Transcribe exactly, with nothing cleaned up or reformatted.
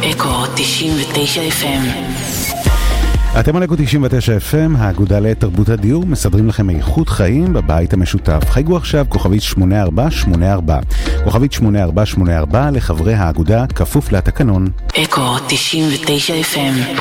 אקו תשעים ותשע אף אם. אתם על אקו תשעים ותשע אף אם, האגודה לתרבות הדיור, מסדרים לכם איכות חיים בבית המשותף. חייגו עכשיו כוכבית שמונה ארבע שמונה ארבע. כוכבית שמונה ארבע שמונה ארבע לחברי האגודה, כפוף לתקנון. אקו תשעים ותשע אף אם.